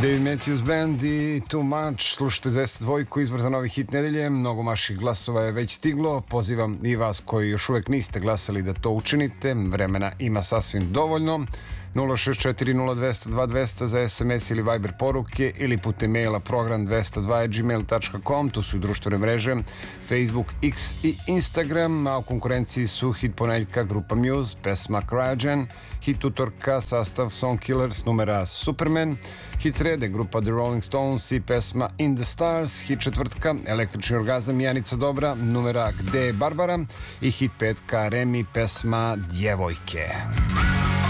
Dave Matthews Band i Too Much. Slušajte 202, izbor za novi hit nedelje. Mnogo vaših glasova je već stiglo. Pozivam i vas koji još uvek niste glasali da to učinite. Vremena ima sasvim dovoljno. 064-0200-2200 za SMS ili Viber poruke ili putem maila program 202@gmail.com. Tu su i društvene mreže Facebook, X i Instagram, a u konkurenciji su hit ponedeljka grupa Muse, pesma Cryogen, hit utorka sastav Song Killers numera Superman, hit srede grupa The Rolling Stones i pesma In the Stars, hit četvrtka Električni orgazam Janica Dobra numera Gde je Barbara i hit petka Remi pesma Djevojke.